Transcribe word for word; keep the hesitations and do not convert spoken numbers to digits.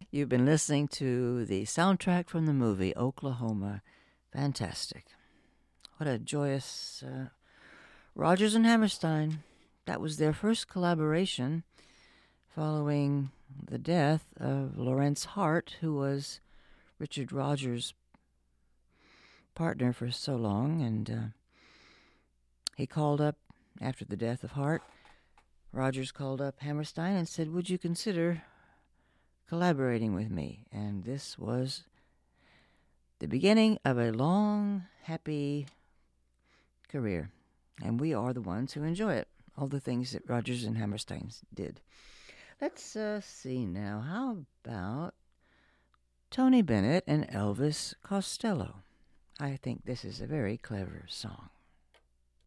You've been listening to the soundtrack from the movie Oklahoma. Fantastic. What a joyous uh, Rodgers and Hammerstein. That was their first collaboration following the death of Lawrence Hart, who was Richard Rodgers' partner for so long. And uh, he called up, after the death of Hart, Rodgers called up Hammerstein and said, would you consider collaborating with me? And this was the beginning of a long, happy career. And we are the ones who enjoy it. All the things that Rodgers and Hammerstein did. Let's uh, see now. How about Tony Bennett and Elvis Costello? I think this is a very clever song.